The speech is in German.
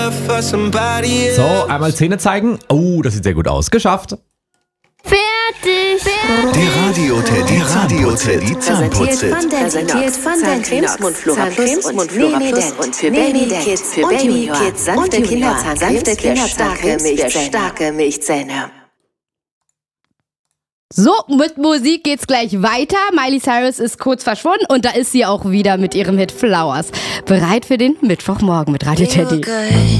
So, einmal Zähne zeigen. Oh, das sieht sehr gut aus. Geschafft. Fertig. Der Radio-Teddy Zahnputze. Präsentiert von Dentcremes, Mundflora Plus und Nemident. Und für Baby-Kids, für Baby-Kids, sanfte Kinderzahncremes für starke Milchzähne. So, mit Musik geht's gleich weiter. Miley Cyrus ist kurz verschwunden und da ist sie auch wieder mit ihrem Hit Flowers. Bereit für den Mittwochmorgen mit Radio Teddy.